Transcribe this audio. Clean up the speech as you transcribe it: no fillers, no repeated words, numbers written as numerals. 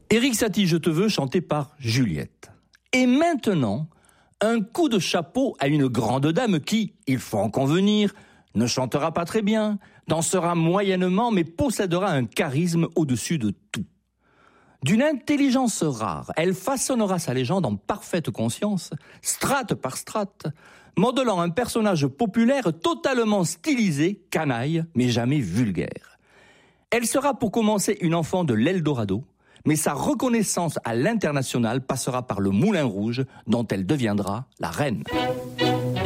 Éric Satie, je te veux, chanté par Juliette. Et maintenant, un coup de chapeau à une grande dame qui, il faut en convenir, ne chantera pas très bien, dansera moyennement, mais possédera un charisme au-dessus de tout. D'une intelligence rare, elle façonnera sa légende en parfaite conscience, strate par strate, modelant un personnage populaire totalement stylisé, canaille, mais jamais vulgaire. Elle sera pour commencer une enfant de l'Eldorado, mais sa reconnaissance à l'international passera par le Moulin Rouge, dont elle deviendra la reine.